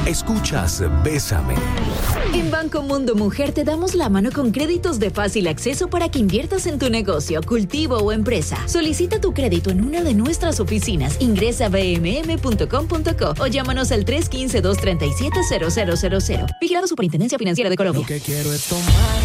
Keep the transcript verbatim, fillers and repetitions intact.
Escuchas Bésame. En Banco Mundo Mujer te damos la mano con créditos de fácil acceso para que inviertas en tu negocio, cultivo o empresa. Solicita tu crédito en una de nuestras oficinas. Ingresa a b m m punto com punto co o llámanos al tres uno cinco, dos tres siete, cero cero cero cero. Vigilado Superintendencia Financiera de Colombia. Lo que quiero es tomar